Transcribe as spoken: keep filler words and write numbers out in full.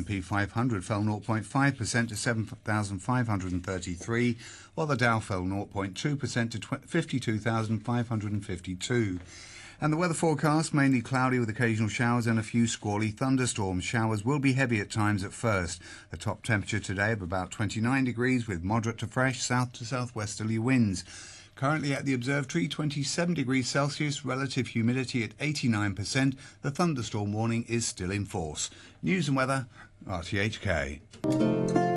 and P five hundred fell zero point five percent to seven thousand five hundred thirty-three, while the Dow fell zero point two percent to fifty-two thousand five hundred fifty-two. And the weather forecast, mainly cloudy with occasional showers and a few squally thunderstorms. Showers will be heavy at times at first. A top temperature today of about twenty-nine degrees with moderate to fresh south to southwesterly winds. Currently at the observatory, twenty-seven degrees Celsius, relative humidity at eighty-nine percent. The thunderstorm warning is still in force. News and weather, R T H K.